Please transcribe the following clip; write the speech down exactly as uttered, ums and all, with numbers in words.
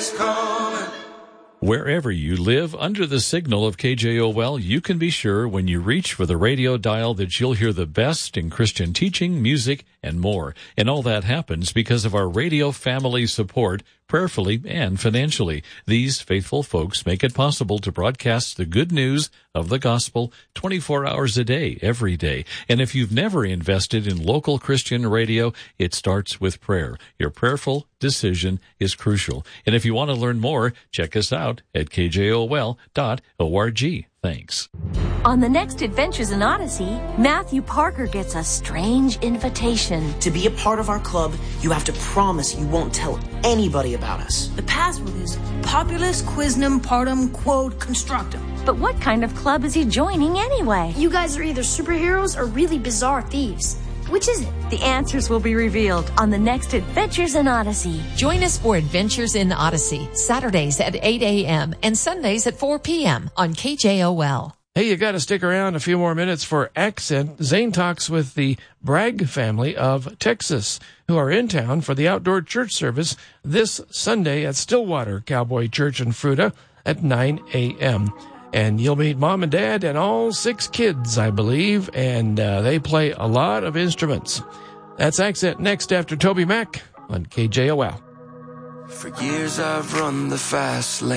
is coming. Wherever you live under the signal of K J O L, you can be sure when you reach for the radio dial that you'll hear the best in Christian teaching, music, and more. And all that happens because of our radio family support, prayerfully and financially. These faithful folks make it possible to broadcast the good news of the gospel twenty-four hours a day, every day. And if you've never invested in local Christian radio, it starts with prayer. Your prayerful decision is crucial. And if you want to learn more, check us out at k j o l dot org. Thanks. On the next Adventures in Odyssey, Matthew Parker gets a strange invitation. To be a part of our club, you have to promise you won't tell anybody about us. The password is Populus Quisnum Partum Quod Constructum. But what kind of club is he joining anyway? You guys are either superheroes or really bizarre thieves. Which is it? The answers will be revealed on the next Adventures in Odyssey. Join us for Adventures in Odyssey, Saturdays at eight a.m. and Sundays at four p.m. on K J O L. Hey, you got to stick around a few more minutes for Accent. Zane talks with the Bragg family of Texas, who are in town for the outdoor church service this Sunday at Stillwater Cowboy Church in Fruita at nine a.m. And you'll meet Mom and Dad and all six kids, I believe, and uh, they play a lot of instruments. That's Accent next after Toby Mac on K J O L. For years I've run the fast lane.